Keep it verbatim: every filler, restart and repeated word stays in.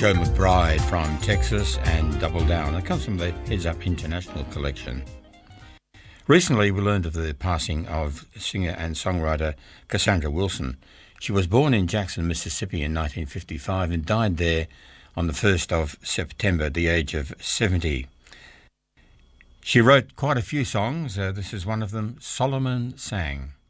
Joe McBride from Texas and Double Down. It comes from the Heads Up International collection. Recently, we learned of the passing of singer and songwriter Cassandra Wilson. She was born in Jackson, Mississippi in nineteen fifty-five and died there on the first of September at the age of seventy. She wrote quite a few songs. Uh, this is one of them, Solomon Sang.